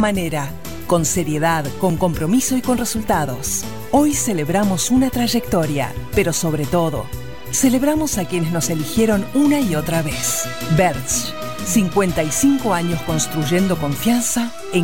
manera, con seriedad, con compromiso y con resultados. Hoy celebramos una trayectoria, pero sobre todo, celebramos a quienes nos eligieron una y otra vez. Bertsch, 55 años construyendo confianza en